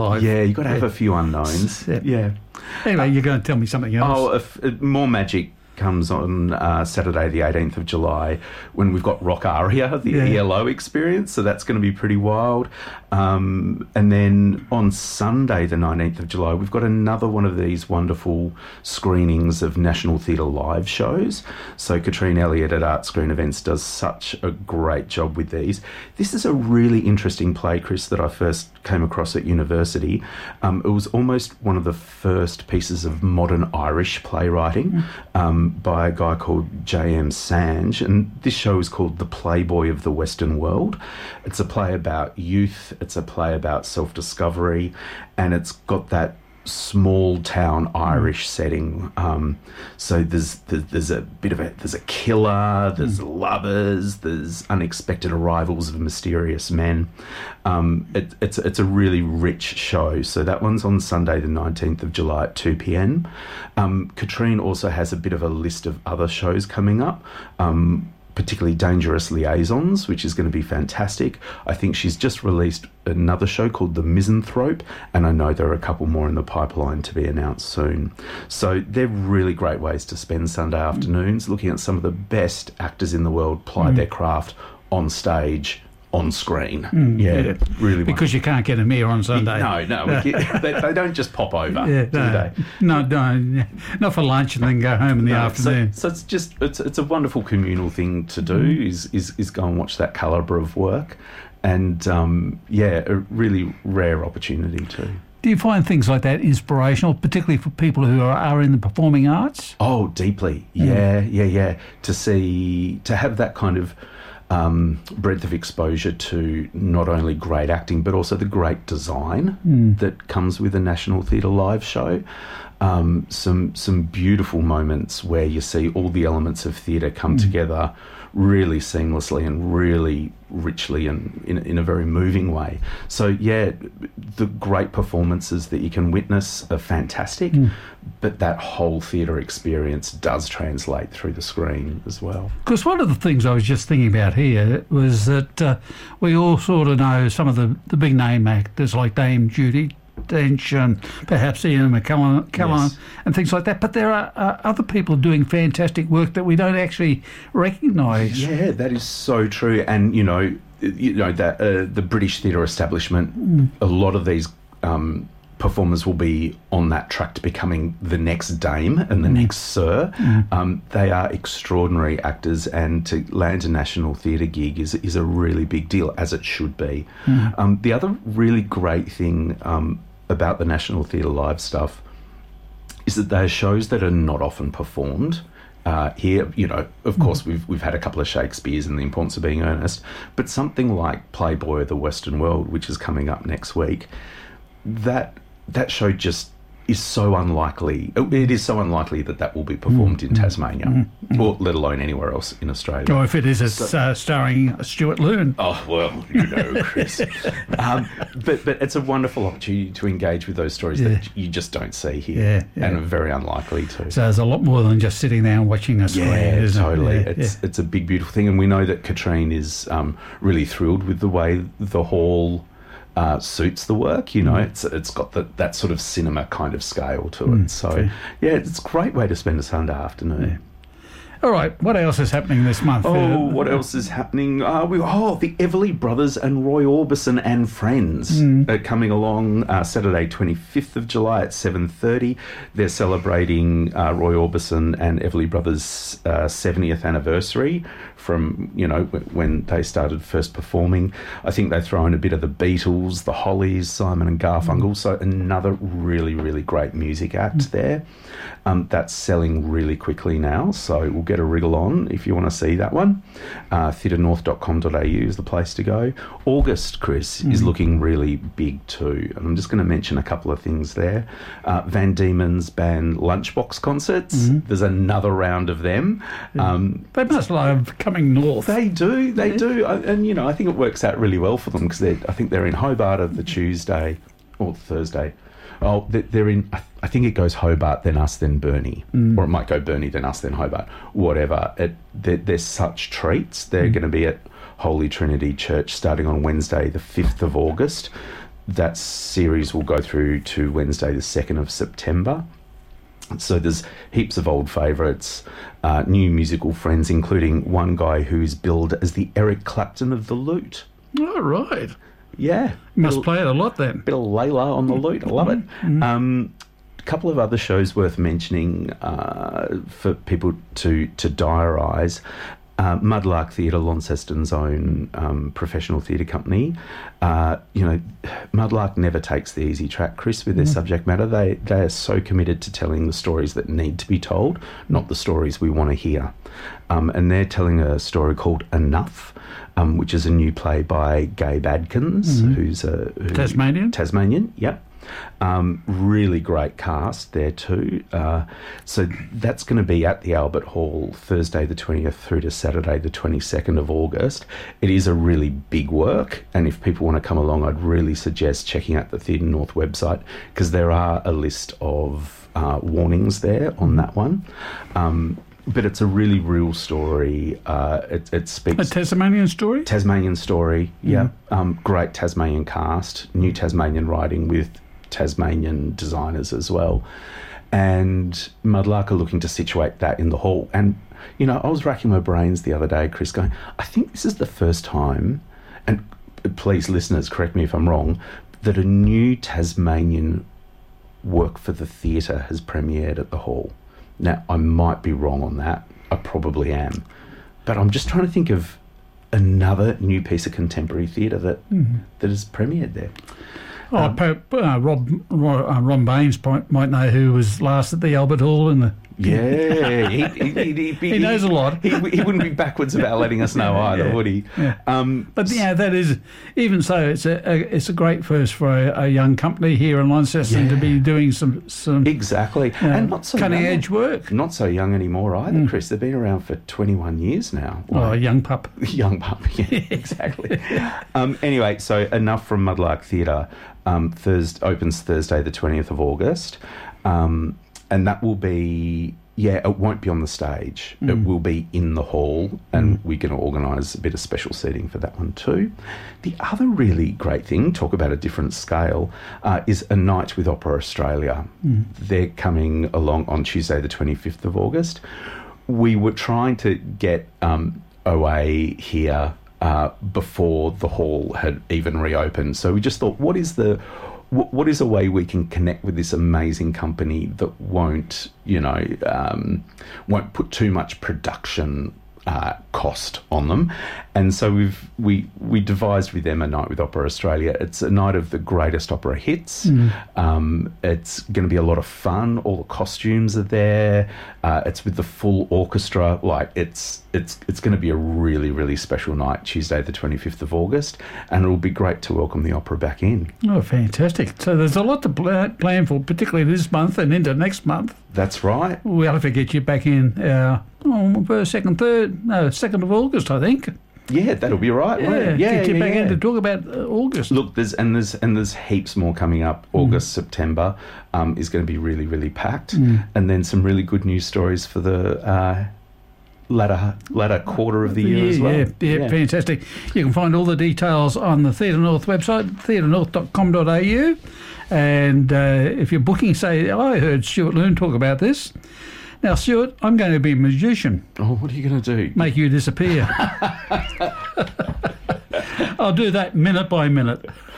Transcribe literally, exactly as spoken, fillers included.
Live. Yeah, you've got to have Yeah. a few unknowns. Yeah. Yeah. Anyway, you're going to tell me something else. Oh, if, uh, more magic comes on uh, Saturday the eighteenth of July when we've got Rock Aria, the Yeah. E L O experience, so that's going to be pretty wild. Um, and then on Sunday the nineteenth of July we've got another one of these wonderful screenings of National Theatre live shows. So Katrine Elliott at Art Screen Events does such a great job with these. This is a really interesting play, Chris, that I first came across at university. Um, it was almost one of the first pieces of modern Irish playwriting um, by a guy called J M Sange, and this show is called The Playboy of the Western World. It's a play about youth, it's a play about self-discovery, and it's got that small town Irish setting. Um, so there's, there's there's a bit of a there's a killer, there's mm. lovers, there's unexpected arrivals of mysterious men. Um, it, it's it's a really rich show. So that one's on Sunday the nineteenth of July at two p.m. Um, Katrine also has a bit of a list of other shows coming up. Um, particularly Dangerous Liaisons, which is going to be fantastic. I think she's just released another show called The Misanthrope, and I know there are a couple more in the pipeline to be announced soon. So they're really great ways to spend Sunday afternoons, looking at some of the best actors in the world ply mm. their craft on stage, on screen. Mm, yeah, yeah, really. Because wonderful. You can't get them here on Sunday. No, no, we get, they, they don't just pop over, yeah, do no, they? No, no, not for lunch and then go home in the no, afternoon. So, so it's just it's it's a wonderful communal thing to do. Mm. Is is is go and watch that calibre of work, and um, yeah, a really rare opportunity too. Do you find things like that inspirational, particularly for people who are, are in the performing arts? Oh, deeply. Yeah, mm. yeah, yeah. To see to have that kind of Um, breadth of exposure to not only great acting but also the great design mm. that comes with a National Theatre live show. Um, some some beautiful moments where you see all the elements of theatre come mm. together really seamlessly and really richly and in, in a very moving way. So yeah, the great performances that you can witness are fantastic, mm. but that whole theatre experience does translate through the screen as well. Because one of the things I was just thinking about here was that uh, we all sort of know some of the, the big name actors like Dame Judi Dench and perhaps Ian McKellen yes. and things like that, but there are uh, other people doing fantastic work that we don't actually recognise. Yeah, that is so true. And you know, you know that uh, the British theatre establishment, mm. a lot of these um, performers will be on that track to becoming the next Dame and the mm. next Sir. Mm. Um, they are extraordinary actors, and to land a National Theatre gig is is a really big deal, as it should be. Mm. Um, the other really great thing um, about the National Theatre live stuff is that they are shows that are not often performed. Uh, here, you know, of mm. course, we've we've had a couple of Shakespeares and The Importance of Being Earnest, but something like Playboy of the Western World, which is coming up next week, that that show just is so unlikely. It is so unlikely that that will be performed mm. in Tasmania, mm. Mm. or let alone anywhere else in Australia. Or if it is, it's so, uh, starring Stuart Loon. Oh, well, you know, Chris. um, but but it's a wonderful opportunity to engage with those stories yeah. that you just don't see here, yeah, yeah. and are very unlikely to. So there's a lot more than just sitting there and watching a screen, yeah, isn't totally. it? Yeah, it's yeah. it's a big, beautiful thing, and we know that Katrine is um, really thrilled with the way the hall Uh, suits the work. You know, mm. it's it's got the, that sort of cinema kind of scale to mm, it. So, okay. yeah, it's a great way to spend a Sunday afternoon. Yeah. All right, what else is happening this month? Oh, uh, what else is happening? Uh, we, oh, the Everly Brothers and Roy Orbison and Friends mm. are coming along uh, Saturday, twenty-fifth of July at seven thirty. They're celebrating uh, Roy Orbison and Everly Brothers' uh, seventieth anniversary from, you know, w- when they started first performing. I think they throw in a bit of the Beatles, the Hollies, Simon and Garfunkel, mm. so another really, really great music act mm. there. Um, that's selling really quickly now, so we'll get a wriggle on if you want to see that one. Uh, theatre north dot com dot a u is the place to go. August, Chris, mm. is looking really big too, and I'm just going to mention a couple of things there. Uh, Van Diemen's band Lunchbox concerts, mm. there's another round of them. Yeah. Um, they must love coming north. They do, they yeah. do, and you know, I think it works out really well for them because I think they're in Hobart of the Tuesday or Thursday. Oh, they're in, I think it goes Hobart, then us, then Burnie. Mm. Or it might go Burnie, then us, then Hobart. Whatever. It, they're, they're such treats. They're mm. going to be at Holy Trinity Church starting on Wednesday, the fifth of August. that series will go through to Wednesday the second of September. So there's heaps of old favourites, uh, new musical friends, including one guy who's billed as the Eric Clapton of the lute. All right. Yeah. You must Bit play it a lot then. Bit of Layla on the lute. I love it. Mm-hmm. Um, a couple of other shows worth mentioning uh, for people to, to diarise. Uh, Mudlark Theatre, Launceston's own um, professional theatre company. Uh, you know, Mudlark never takes the easy track, Chris, with their Mm. subject matter. They they are so committed to telling the stories that need to be told, not the stories we want to hear. Um, and they're telling a story called Enough, um, which is a new play by Gabe Adkins, Mhm. who's a... Who, Tasmanian? Tasmanian, yep. Um, really great cast there too. Uh, so that's going to be at the Albert Hall Thursday the twentieth through to Saturday the twenty-second of August. It is a really big work, and if people want to come along, I'd really suggest checking out the Theatre North website, because there are a list of uh, warnings there on that one. Um, but it's a really real story. Uh, it, it speaks... A Tasmanian story? Tasmanian story, yeah. Um, great Tasmanian cast, new Tasmanian writing with Tasmanian designers as well. And Mudlark are looking to situate that in the hall. And, you know, I was racking my brains the other day, Chris, going, I think this is the first time, and please, listeners, correct me if I'm wrong, that a new Tasmanian work for the theatre has premiered at the hall. Now, I might be wrong on that. I probably am. But I'm just trying to think of another new piece of contemporary theatre that Mm-hmm. that has premiered there. Oh, Um, per, uh, Rob, Ro- uh, Ron Baines po- might know who was last at the Albert Hall in the... Yeah, he, he, he, he, He knows a lot. He, he wouldn't be backwards about letting us know either, Yeah, would he? yeah. Um, But yeah, that is, even so, it's a, a it's a great first for a, a young company here in Launceston to Yeah. be doing some some exactly, uh, and not so cutting young, edge work. Not so young anymore either, Chris. They've been around for twenty-one years now. Oh, a young pup. Young pup, yeah, exactly. um, anyway, so enough from Mudlark Theatre. Um, Thursday opens Thursday the twentieth of August, um, and that will be. Yeah, it won't be on the stage. Mm. It will be in the hall, and Mm. we're going to organise a bit of special seating for that one too. The other really great thing, talk about a different scale, uh, is A Night with Opera Australia. Mm. They're coming along on Tuesday the twenty-fifth of August. We were trying to get um, O A here uh, before the hall had even reopened. So we just thought, what is the... What is a way we can connect with this amazing company that won't, you know, um, won't put too much production uh, cost on them? And so we've we we devised with them A Night with Opera Australia. It's a night of the greatest opera hits. Mm. Um, it's going to be a lot of fun. All the costumes are there. Uh, it's with the full orchestra. Like it's it's it's going to be a really really special night, Tuesday the twenty-fifth of August, and it'll be great to welcome the opera back in. Oh, fantastic. So there's a lot to pl- plan for, particularly this month and into next month. That's right. We'll have to get you back in uh, oh, first, second, third, no, second of August, I think. Yeah, that'll be right. Yeah, won't it? yeah, get you yeah, back yeah. in to talk about uh, August. Look, there's and there's and there's heaps more coming up. August, September um, is going to be really, really packed, Mm. and then some really good news stories for the uh, latter latter quarter of the year yeah, as well. Yeah, yeah, fantastic. You can find all the details on the Theatre North website, theatre north dot com dot a u. And uh, if you're booking, say, I heard Stuart Loon talk about this. Now, Stuart, I'm going to be a magician. Oh, what are you going to do? Make you disappear. I'll do that minute by minute.